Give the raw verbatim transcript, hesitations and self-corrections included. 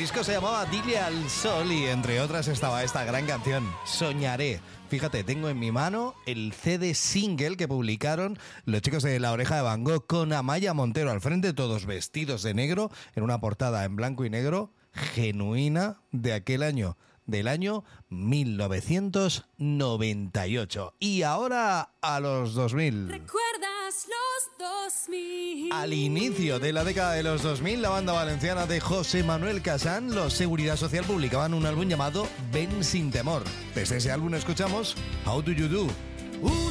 disco se llamaba Dile al Sol y entre otras estaba esta gran canción, Soñaré. Fíjate, tengo en mi mano el C D single que publicaron los chicos de La Oreja de Van Gogh con Amaya Montero al frente, todos vestidos de negro, en una portada en blanco y negro, genuina de aquel año, del año mil novecientos noventa y ocho. Y ahora a los dos mil. ¿Recuerdas los dos mil? Al inicio de la década de los dos mil, la banda valenciana de José Manuel Casán, los Seguridad Social, publicaban un álbum llamado Ven sin temor. Desde ese álbum escuchamos How Do You Do. Uh,